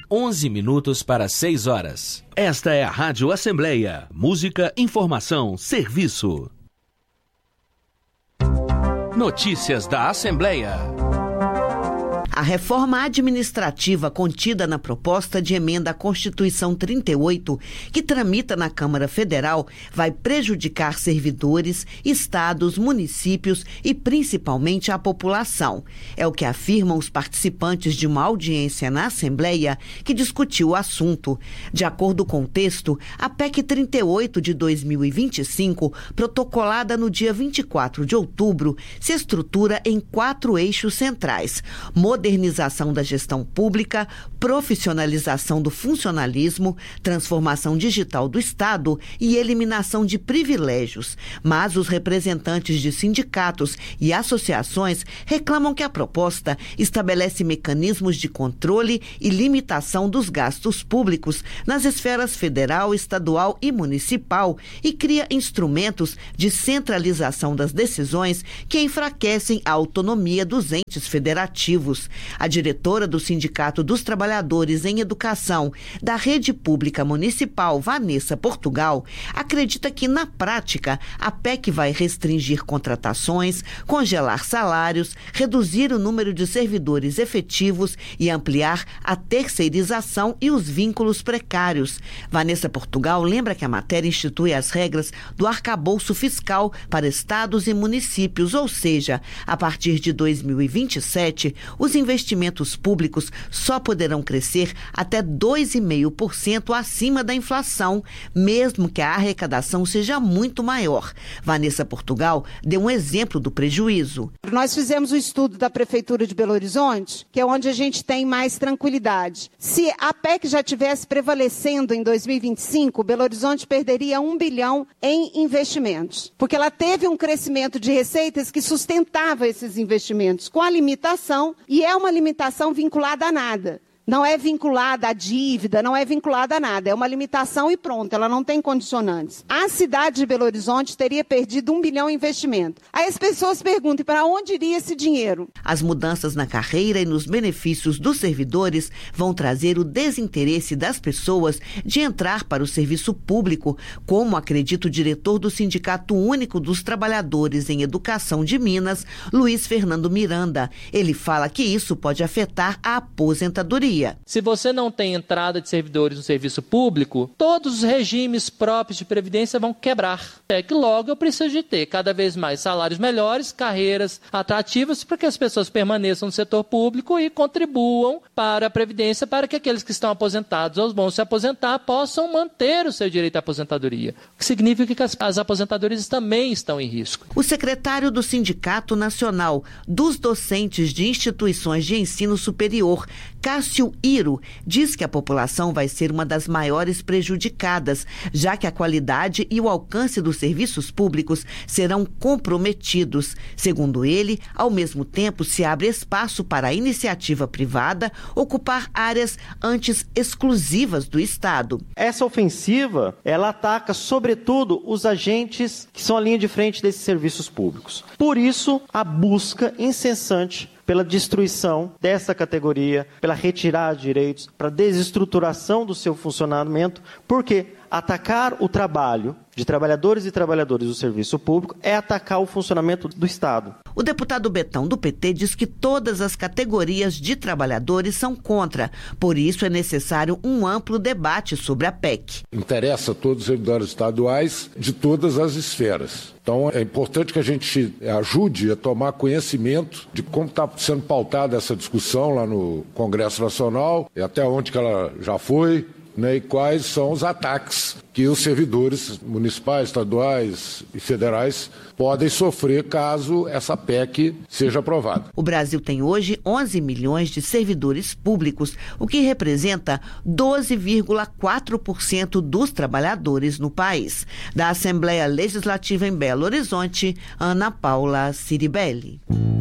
11 minutos para 6 horas. Esta é a Rádio Assembleia. Música, informação, serviço. Notícias da Assembleia. A reforma administrativa contida na proposta de emenda à Constituição 38, que tramita na Câmara Federal, vai prejudicar servidores, estados, municípios e principalmente a população. É o que afirmam os participantes de uma audiência na Assembleia que discutiu o assunto. De acordo com o texto, a PEC 38 de 2025, protocolada no dia 24 de outubro, se estrutura em 4 eixos centrais: modernização da gestão pública, profissionalização do funcionalismo, transformação digital do Estado e eliminação de privilégios. Mas os representantes de sindicatos e associações reclamam que a proposta estabelece mecanismos de controle e limitação dos gastos públicos nas esferas federal, estadual e municipal e cria instrumentos de centralização das decisões que enfraquecem a autonomia dos entes federativos. A diretora do Sindicato dos Trabalhadores em Educação da Rede Pública Municipal, Vanessa Portugal, acredita que, na prática, a PEC vai restringir contratações, congelar salários, reduzir o número de servidores efetivos e ampliar a terceirização e os vínculos precários. Vanessa Portugal lembra que a matéria institui as regras do arcabouço fiscal para estados e municípios, ou seja, a partir de 2027, os investimentos públicos só poderão crescer até 2,5% acima da inflação, mesmo que a arrecadação seja muito maior. Vanessa Portugal deu um exemplo do prejuízo. Nós fizemos o estudo da Prefeitura de Belo Horizonte, que é onde a gente tem mais tranquilidade. Se a PEC já tivesse prevalecendo em 2025, Belo Horizonte perderia 1 bilhão em investimentos, porque ela teve um crescimento de receitas que sustentava esses investimentos com a limitação, e é uma limitação vinculada a nada. Não é vinculada à dívida, não é vinculada a nada. É uma limitação e pronto, ela não tem condicionantes. A cidade de Belo Horizonte teria perdido 1 bilhão em investimento. Aí as pessoas perguntam, para onde iria esse dinheiro? As mudanças na carreira e nos benefícios dos servidores vão trazer o desinteresse das pessoas de entrar para o serviço público, como acredita o diretor do Sindicato Único dos Trabalhadores em Educação de Minas, Luiz Fernando Miranda. Ele fala que isso pode afetar a aposentadoria. Se você não tem entrada de servidores no serviço público, todos os regimes próprios de previdência vão quebrar. É que logo eu preciso de ter cada vez mais salários melhores, carreiras atrativas, para que as pessoas permaneçam no setor público e contribuam para a previdência, para que aqueles que estão aposentados ou vão se aposentar possam manter o seu direito à aposentadoria. O que significa que as aposentadorias também estão em risco. O secretário do Sindicato Nacional dos Docentes de Instituições de Ensino Superior, Cássio Iro, diz que a população vai ser uma das maiores prejudicadas, já que a qualidade e o alcance dos serviços públicos serão comprometidos. Segundo ele, ao mesmo tempo se abre espaço para a iniciativa privada ocupar áreas antes exclusivas do Estado. Essa ofensiva, ela ataca sobretudo os agentes que são a linha de frente desses serviços públicos. Por isso, a busca incessante pela destruição dessa categoria, pela retirada de direitos, para desestruturação do seu funcionamento, porque atacar o trabalho de trabalhadores e trabalhadoras do serviço público é atacar o funcionamento do Estado. O deputado Betão, do PT, diz que todas as categorias de trabalhadores são contra. Por isso, é necessário um amplo debate sobre a PEC. Interessa a todos os servidores estaduais de todas as esferas. Então, é importante que a gente ajude a tomar conhecimento de como está sendo pautada essa discussão lá no Congresso Nacional e até onde que ela já foi, né, e quais são os ataques que os servidores municipais, estaduais e federais podem sofrer caso essa PEC seja aprovada. O Brasil tem hoje 11 milhões de servidores públicos, o que representa 12,4% dos trabalhadores no país. Da Assembleia Legislativa em Belo Horizonte, Ana Paula Ciribelli.